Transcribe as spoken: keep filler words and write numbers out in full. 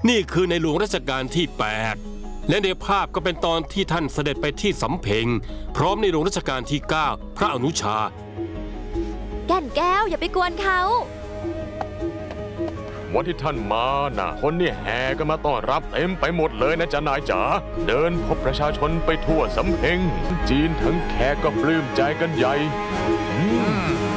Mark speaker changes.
Speaker 1: นี่คือในหลวงรัชกาลที่แปดและในภาพก็เป็นตอนที่ท่านเสด็จไปที่สำเพ็งพร้อมในหลวงรัชกาลที่เก้าพระอนุชา
Speaker 2: แก่นแก้วอย่าไปกวนเขา
Speaker 3: วันที่ท่านมาน่ะคนนี่แห่กันมาต้อนรับเต็มไปหมดเลยนะจ๊ะนายจ๋าเดินพบประชาชนไปทั่วสำเพ็งจีนทั้งแขกก็ปลื้มใจกันใหญ่